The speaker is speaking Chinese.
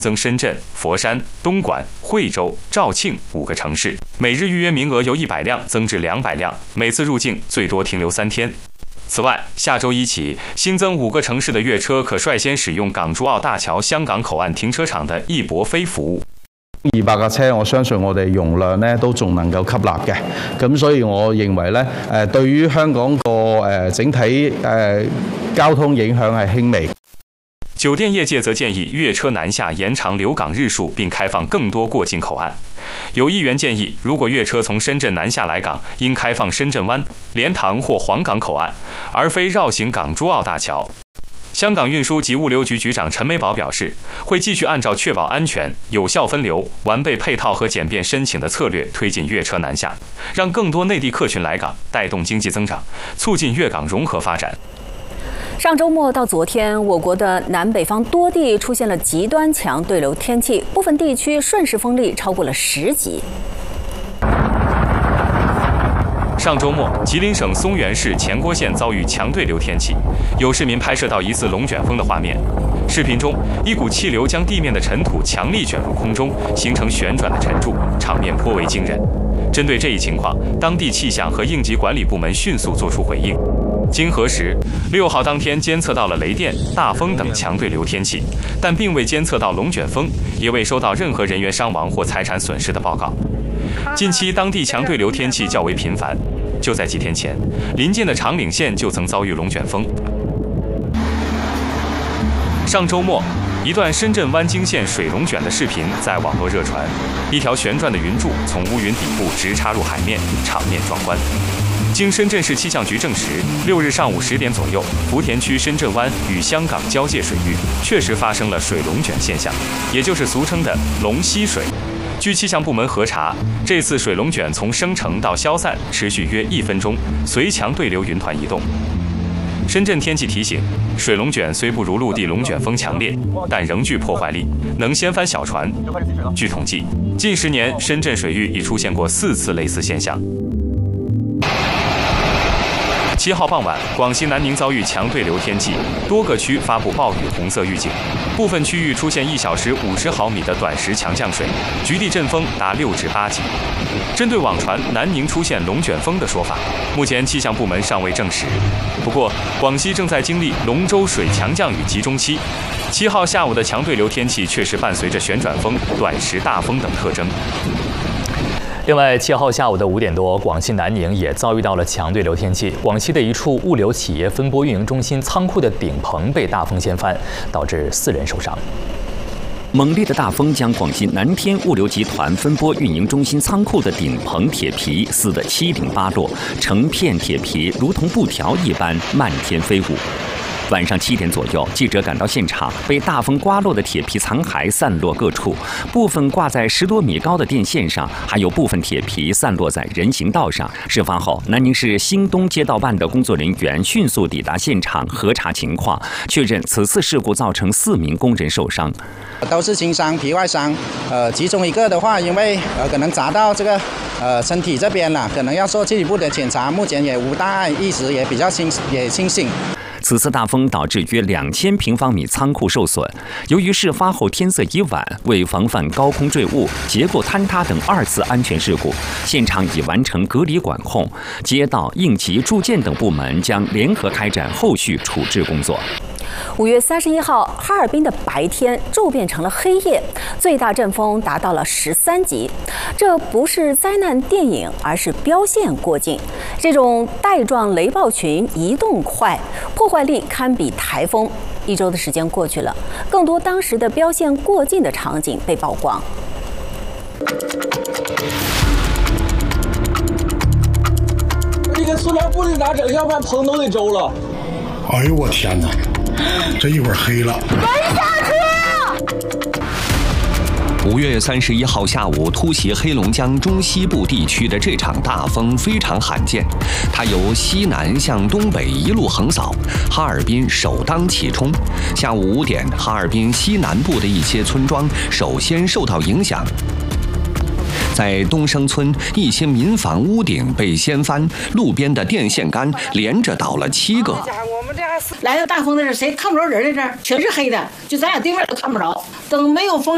增深圳、佛山、东莞、惠州、肇庆5个城市，每日预约名额由100辆增至200辆，每次入境最多停留3天。此外，下周一起新增5个城市的粤车可率先使用港珠澳大橋香港口岸停車場的易博飛服務。 200架車，我相信我哋容量咧都仲能夠吸納嘅，咁所以我認為咧，對於香港個整體交通影響係輕微。 酒店業界則建議粵車南下延長留港日數，並開放更多過境口岸。有議員建議，如果粵車從深圳南下來港，應開放深圳灣、蓮塘或黃港口岸，而非繞行港珠澳大橋。香港運輸及物流局局長陳美寶表示，會繼續按照確保安全、有效分流、完備配套和簡便申請的策略推進粵車南下，讓更多內地客群來港，帶動經濟增長，促進粵港融合發展。 上周末到昨天，我国的南北方多地出现了极端强对流天气，部分地区瞬时风力超过了10级。 上周末，吉林省松原市前郭县遭遇强对流天气，有市民拍摄到疑似龙卷风的画面。视频中，一股气流将地面的尘土强力卷入空中，形成旋转的沉柱，场面颇为惊人。针对这一情况，当地气象和应急管理部门迅速作出回应。经核实，6号当天监测到了雷电、大风等强对流天气，但并未监测到龙卷风，也未收到任何人员伤亡或财产损失的报告。近期当地强对流天气较为频繁，就在几天前，邻近的长岭县就曾遭遇龙卷风。上周末，一段深圳湾惊现水龙卷的视频在网络热传，一条旋转的云柱从乌云底部直插入海面，场面壮观。经深圳市气象局证实，6日上午10点左右，福田区深圳湾与香港交界水域确实发生了水龙卷现象，也就是俗称的龙吸水。据气象部门核查，这次水龙卷从生成到消散持续约1分钟，随强对流云团移动。深圳天气提醒，水龙卷虽不如陆地龙卷风强烈，但仍具破坏力，能掀翻小船。据统计，近10年深圳水域已出现过4次类似现象。7号傍晚，广西南宁遭遇强对流天气，多个区发布暴雨红色预警，部分区域出现1小时50毫米的短时强降水，局地阵风达6至8级。针对网传南宁出现龙卷风的说法，目前气象部门尚未证实。不过，广西正在经历龙舟水强降雨集中期，7号下午的强对流天气确实伴随着旋转风、短时大风等特征。 另外，7号下午的5点多，广西南宁也遭遇到了强对流天气。广西的一处物流企业分拨运营中心仓库的顶棚被大风掀翻，导致4人受伤。 猛烈的大风将广西南天物流集团分拨运营中心仓库的顶棚铁皮撕得七零八落，成片铁皮如同布条一般漫天飞舞。晚上7点左右，记者赶到现场，被大风刮落的铁皮残骸散落各处，部分挂在10多米高的电线上，还有部分铁皮散落在人行道上。事发后，南宁市新东街道办的工作人员迅速抵达现场核查情况，确认此次事故造成4名工人受伤， 都是轻伤、皮外伤。其中一个的话，因为可能砸到这个身体这边了，可能要做进一步的检查，目前也无大碍，意识也比较清醒。 此次大风导致约2000平方米仓库受损。由于事发后天色已晚，为防范高空坠物、结构坍塌等2次安全事故，现场已完成隔离管控，街道、应急、住建等部门将联合开展后续处置工作。 5月31号，哈尔滨的白天骤变成了黑夜，最大阵风达到了13级。这不是灾难电影，而是标线过境。这种带状雷暴群移动快，破坏力堪比台风。1周的时间过去了，更多当时的标线过境的场景被曝光。 这个塑料布的咋整？要不然棚都得周了。 哎呦我天哪！这一会儿黑了。 跟下去 ！5月31号下午突袭黑龙江中西部地区的这场大风非常罕见，它由西南向东北一路横扫，哈尔滨首当其冲。下午5点，哈尔滨西南部的一些村庄首先受到影响。在东升村，一些民房屋顶被掀翻，路边的电线杆连着倒了7个。 来到大风的时候，谁看不着人在这儿，全是黑的，就咱俩对面都看不着。等没有风